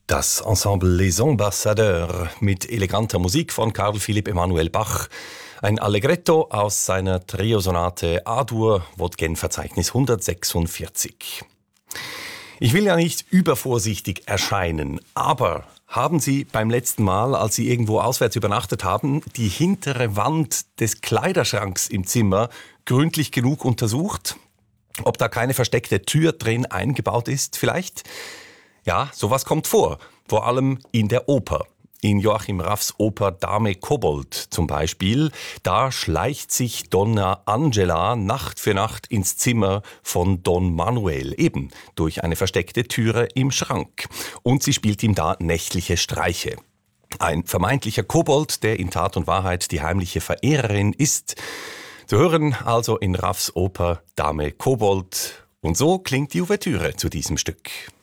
Das Ensemble Les Ambassadeurs mit eleganter Musik von Carl Philipp Emanuel Bach. Ein Allegretto aus seiner Triosonate A-Dur, Wodgen-Verzeichnis 146. Ich will ja nicht übervorsichtig erscheinen, aber haben Sie beim letzten Mal, als Sie irgendwo auswärts übernachtet haben, die hintere Wand des Kleiderschranks im Zimmer gründlich genug untersucht? Ob da keine versteckte Tür drin eingebaut ist vielleicht? Ja, sowas kommt vor allem in der Oper. In Joachim Raffs Oper Dame Kobold zum Beispiel, da schleicht sich Donna Angela Nacht für Nacht ins Zimmer von Don Manuel, eben durch eine versteckte Türe im Schrank. Und sie spielt ihm da nächtliche Streiche. Ein vermeintlicher Kobold, der in Tat und Wahrheit die heimliche Verehrerin ist. Zu hören also in Raffs Oper Dame Kobold. Und so klingt die Ouvertüre zu diesem Stück.